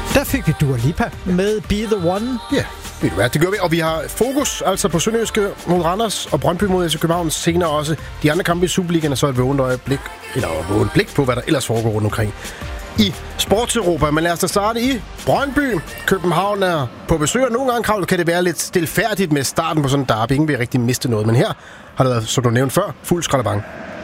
Der fik vi Dua Lipa med Be The One. Ja, ved du hvad, det gør vi. Og vi har fokus altså på Sønderjyske mod Randers og Brøndby mod FC København. Senere også de andre kampe i Superligaen, og så et vågent blik på, hvad der ellers foregår rundt omkring i Sportseuropa. Men lad os da starte i Brøndby. København er på besøg, og nogle gange, Kravl, kan det være lidt stilfærdigt med starten på sådan en derby. Ingen vil rigtig miste noget, men her har det været, som du nævnte før, fuld skraldebang.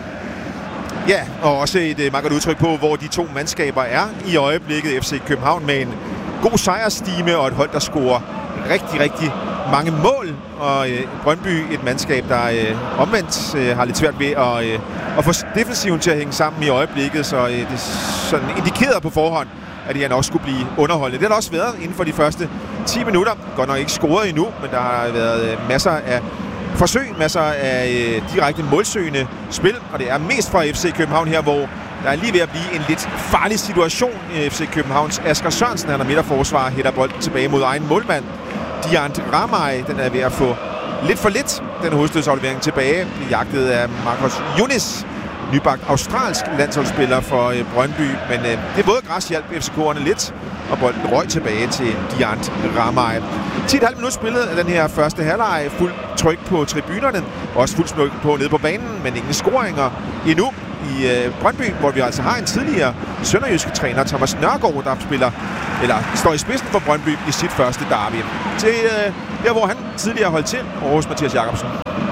Ja, og også et meget godt udtryk på, hvor de to mandskaber er i øjeblikket. FC København med en god sejrstime og et hold, der scorer rigtig, rigtig mange mål. Og Brøndby, et mandskab, der omvendt har lidt svært ved at få defensiven til at hænge sammen i øjeblikket. Så det er sådan indikeret på forhånd, at det nok skulle blive underholdende. Det har der også været inden for de første 10 minutter. Godt nok ikke scoret endnu, men der har været masser af forsøg, masser af direkte målsøgende spil, og det er mest fra FC København her, hvor der er lige ved at blive en lidt farlig situation i FC Københavns. Asger Sørensen, han er midterforsvar, hætter bolden tilbage mod egen målmand. Diant Ramay, den er ved at få lidt for lidt. Den hovedstødsaflevering tilbage, bliver jagtet af Marcos Yunis, nybagt australsk landsholdsspiller for Brøndby, men det våde græs hjalp FCK'erne lidt, og bolden røg tilbage til Diant Ramay. 10,5 minutter spillet af den her første halvleg, fuld tryk på tribunerne, også fuld smuk på nede på banen, men ingen scoringer endnu i Brøndby, hvor vi altså har en tidligere sønderjyske træner, Thomas Nørgaard, der står i spidsen for Brøndby i sit første derby. Til der, hvor han tidligere holdt til, hos Mathias Jacobsen.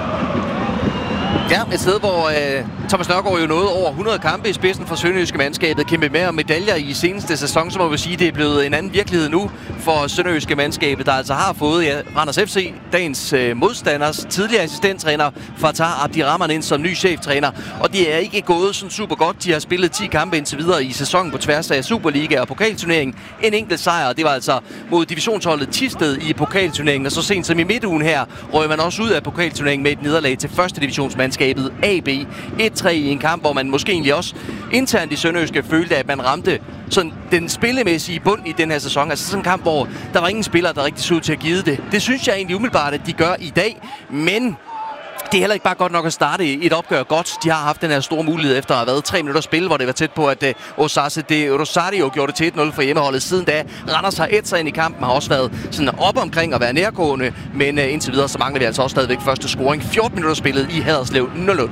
Ja, et sted, hvor Thomas Nørgaard jo nåede over 100 kampe i spidsen for sønderjyske mandskabet. Kæmpe med om medaljer i seneste sæson, så må vi sige, det er blevet en anden virkelighed nu for sønderjyske mandskabet, der altså har fået Randers FC, dagens modstanders tidligere assistenttræner Fatah Abdirahman ind som ny cheftræner. Og det er ikke gået sådan super godt. De har spillet 10 kampe indtil videre i sæsonen på tværs af Superliga og pokalturneringen. En enkelt sejr, det var altså mod divisionsholdet Thisted i pokalturneringen. Og så sent som i midtugen her, røg man også ud af pokalturneringen med et nederlag til første divisionsmandskabet AB 1-3 i en kamp, hvor man måske egentlig også internt i Sønderjyske følte, at man ramte sådan den spillemæssige bund i den her sæson. Altså sådan en kamp, hvor der var ingen spillere, der rigtig så ud til at give det. Det synes jeg egentlig umiddelbart, at de gør i dag, men det er heller ikke bare godt nok at starte et opgør godt. De har haft den her store mulighed efter at have været 3 minutter spil, hvor det var tæt på, at Osase de Rosario gjorde det til 1-0 for hjemmeholdet. Siden da, Randers har ædt sig ind i kampen, har også været sådan op omkring at være nærgående, men indtil videre, så mangler vi altså også stadigvæk første scoring. 14 minutter spillet i Haderslev 0-0.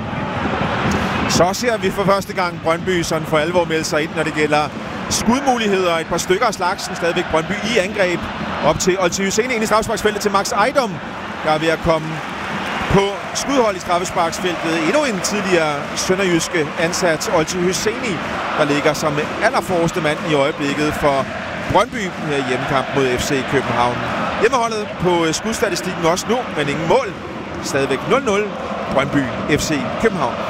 Så ser vi for første gang Brøndby sådan for alvor melde sig ind, når det gælder skudmuligheder. Et par stykker af slagsen, stadigvæk Brøndby i angreb. Op til Olti Husseini ind i straffesparksfeltet til Max Ejdom, der er ved at komme på skudhold i straffesparksfeltet. Endnu en tidligere sønderjyske ansat, Olti Husseini, der ligger som allerforreste mand i øjeblikket for Brøndby her i hjemmekamp mod FC København. Hjemmeholdet på skudstatistikken også nu, men ingen mål. Stadigvæk 0-0. Brøndby FC København.